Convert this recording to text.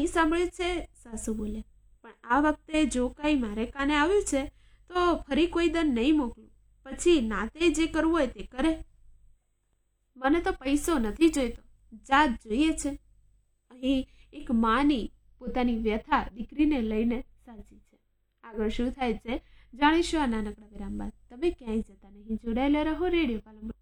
નહીં સાંભળ્યું છે? સાસુ બોલ્યા. પણ આ વખતે જો કાંઈ મારે કાને આવ્યું છે તો ફરી કોઈ દર નહીં મોકલું. પછી નાતે જે કરવું હોય તે કરે. મને તો પૈસો નથી જોઈતો, જાત જોઈએ છે. અહીં એક માની પોતાની વ્યથા દીકરીને લઈને સાચી છે. આગળ શું થાય છે જાણીશું આ નાનકડા વિરામ બાદ. તમે ક્યાંય જતા નહીં, જોડાયેલા રહો રેડિયો પાલનપુર.